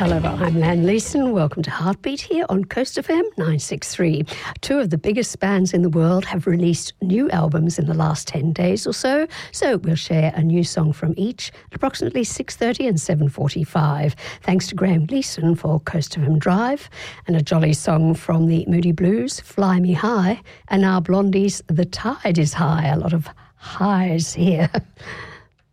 Hello, I'm Lan Leeson. Welcome to Heartbeat here on Coast FM 963. Two of the biggest bands in the world have released new albums in the last 10 days or so we'll share a new song from each at approximately 6:30 and 7:45. Thanks to Graham Leeson for Coast FM Drive, and a jolly song from the Moody Blues, Fly Me High, and our Blondies, The Tide is High. A lot of highs here.